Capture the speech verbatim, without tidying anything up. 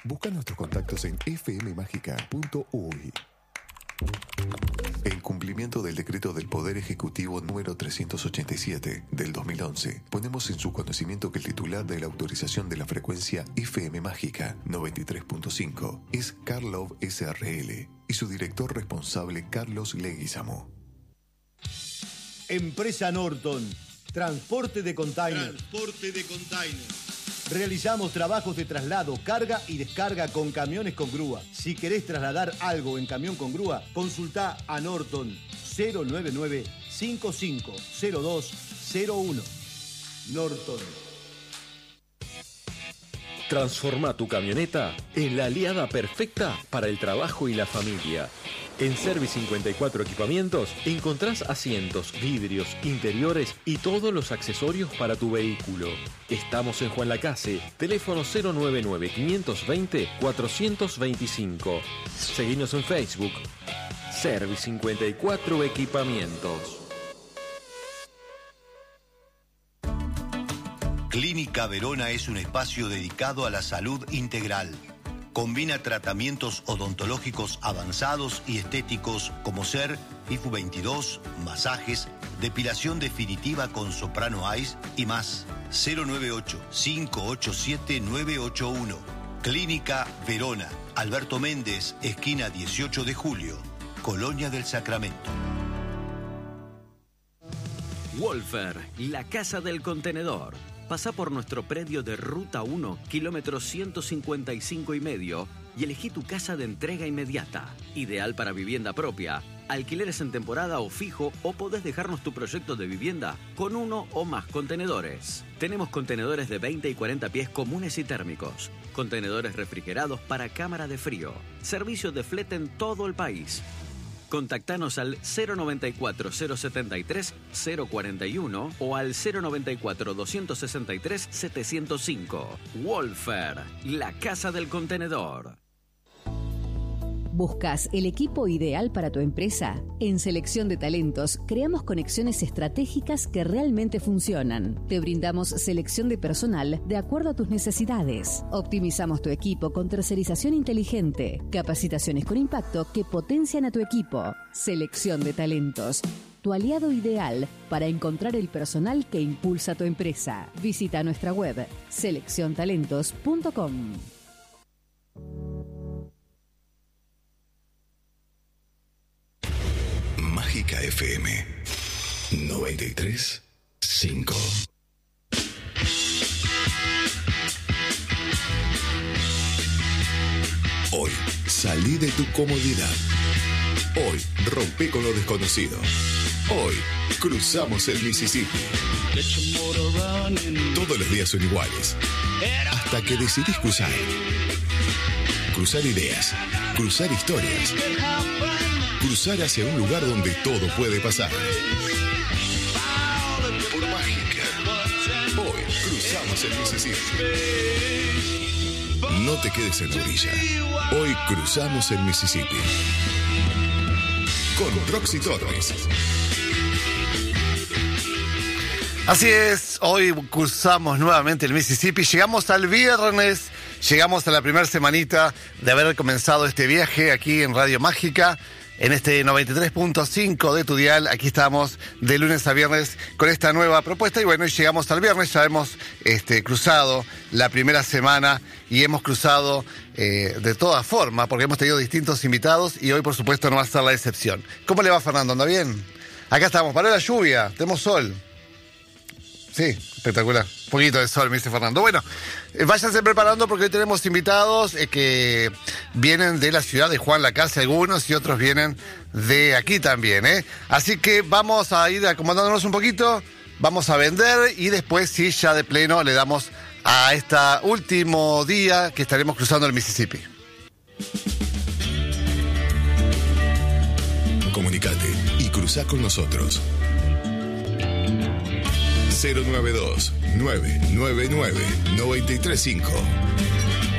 Busca nuestros contactos en f m mágica punto u y. En cumplimiento del decreto del Poder Ejecutivo número trescientos ochenta y siete del dos mil once, ponemos en su conocimiento que el titular de la autorización de la frecuencia F M Mágica noventa y tres punto cinco es Karlov S R L y su director responsable Carlos Leguizamo. Empresa Norton, transporte de container. Transporte de container. Realizamos trabajos de traslado, carga y descarga con camiones con grúa. Si querés trasladar algo en camión con grúa, consultá a Norton cero nueve nueve, cinco cinco cero dos cero uno. Norton. Transforma tu camioneta en la aliada perfecta para el trabajo y la familia. En Service cincuenta y cuatro Equipamientos encontrás asientos, vidrios, interiores y todos los accesorios para tu vehículo. Estamos en Juan Lacase, teléfono cero nueve nueve, cinco dos cero, cuatro dos cinco. Seguinos en Facebook. Service cincuenta y cuatro Equipamientos. Clínica Verona es un espacio dedicado a la salud integral. Combina tratamientos odontológicos avanzados y estéticos como ser I F U veintidós, masajes, depilación definitiva con Soprano Ice y más. cero nueve ocho, cinco ocho siete, nueve ocho uno. Clínica Verona, Alberto Méndez, esquina dieciocho de julio, Colonia del Sacramento. Wolfer, la casa del contenedor. Pasá por nuestro predio de Ruta uno, kilómetro ciento cincuenta y cinco y medio, y elegí tu casa de entrega inmediata. Ideal para vivienda propia, alquileres en temporada o fijo, o podés dejarnos tu proyecto de vivienda con uno o más contenedores. Tenemos contenedores de veinte y cuarenta pies comunes y térmicos, contenedores refrigerados para cámara de frío, servicio de flete en todo el país. Contactanos al cero noventa y cuatro, cero setenta y tres, cero cuarenta y uno o al cero noventa y cuatro, doscientos sesenta y tres, setecientos cinco. Wolfer, la casa del contenedor. ¿Buscas el equipo ideal para tu empresa? En Selección de Talentos creamos conexiones estratégicas que realmente funcionan. Te brindamos selección de personal de acuerdo a tus necesidades. Optimizamos tu equipo con tercerización inteligente, capacitaciones con impacto que potencian a tu equipo. Selección de Talentos, tu aliado ideal para encontrar el personal que impulsa tu empresa. Visita nuestra web selección talentos punto com. Mágica F M noventa y tres punto cinco. Hoy salí de tu comodidad. Hoy rompí con lo desconocido. Hoy cruzamos el Mississippi. Todos los días son iguales. Hasta que decidís cruzar. Cruzar ideas. Cruzar historias. Cruzar hacia un lugar donde todo puede pasar. Por Mágica. Hoy cruzamos el Mississippi. No te quedes en la orilla. Hoy cruzamos el Mississippi. Con Roxy Torres. Así es, hoy cruzamos nuevamente el Mississippi. Llegamos al viernes, llegamos a la primera semanita de haber comenzado este viaje aquí en Radio Mágica. En este noventa y tres punto cinco de tu dial, aquí estamos de lunes a viernes con esta nueva propuesta. Y bueno, llegamos al viernes, ya hemos este, cruzado la primera semana y hemos cruzado eh, de todas formas, porque hemos tenido distintos invitados y hoy, por supuesto, no va a ser la excepción. ¿Cómo le va, Fernando? ¿Anda bien? Acá estamos, paró la lluvia, tenemos sol. Sí, espectacular. Un poquito de sol, me dice Fernando. Bueno, eh, váyanse preparando porque hoy tenemos invitados eh, que vienen de la ciudad de Juan Lacase, algunos, y otros vienen de aquí también, ¿eh? Así que vamos a ir acomodándonos un poquito, vamos a vender y después, sí, ya de pleno le damos a este último día que estaremos cruzando el Mississippi. Comunicate y cruzá con nosotros. cero nueve dos, nueve nueve nueve, nueve tres cinco.